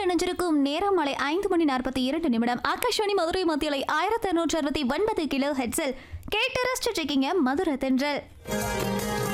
இணைஞ்சிருக்கும் நேரம் மாலை 5:42 ஆகாஷவாணி மதுரை மத்தியலை 1669 கிலோ ஹெட்ஸில் கேட்டு ரசிச்சுட்டு இருக்கீங்க மதுரை தென்றல்.